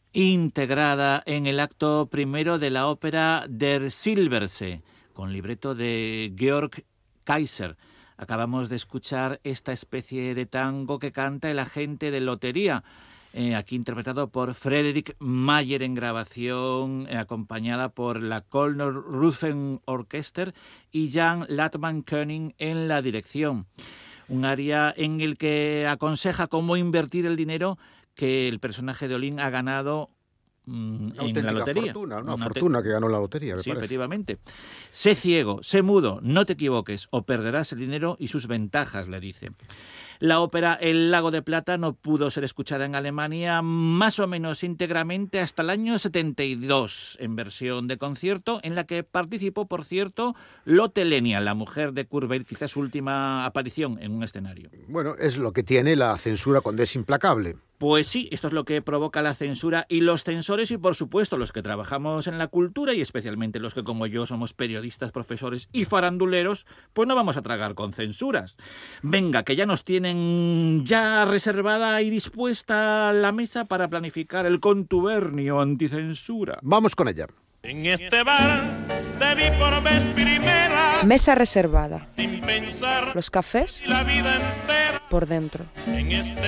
integrada en el acto primero de la ópera Der Silbersee, con libreto de Georg Kaiser. Acabamos de escuchar esta especie de tango que canta el agente de lotería, aquí interpretado por Friedrich Mayer en grabación, acompañada por la Kölner Rundfunk Orchester y Jan Latman-Koenig en la dirección. Un área en el que aconseja cómo invertir el dinero que el personaje de Olin ha ganado en la lotería. Una fortuna que ganó la lotería, me sí, parece. Efectivamente. Sé ciego, sé mudo, no te equivoques, o perderás el dinero y sus ventajas, le dice. La ópera El Lago de Plata no pudo ser escuchada en Alemania más o menos íntegramente hasta el año 72, en versión de concierto, en la que participó, por cierto, Lotte Lenya, la mujer de Kurt Weill, quizás su última aparición en un escenario. Bueno, es lo que tiene la censura cuando es implacable. Pues sí, esto es lo que provoca la censura y los censores y, por supuesto, los que trabajamos en la cultura y especialmente los que, como yo, somos periodistas, profesores y faranduleros, pues no vamos a tragar con censuras. Venga, que ya nos tienen ya reservada y dispuesta la mesa para planificar el contubernio anticensura. Vamos con ella. En este bar te vi por vez primera. Mesa reservada. Sin pensar Los cafés la vida entera. por dentro. En este